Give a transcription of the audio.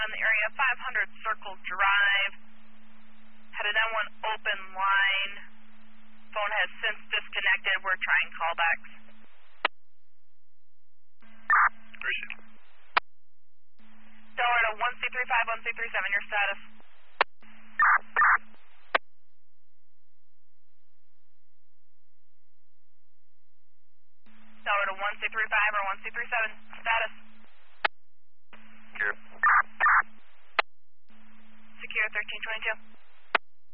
on the area, 500 Circle Drive. Had an M1 open line. Phone has since disconnected. We're trying callbacks. Appreciate it. Delaware to 1C35, 1C37, your status. Delaware to 1C35 or 1C37, status. Secure. Secure 1322.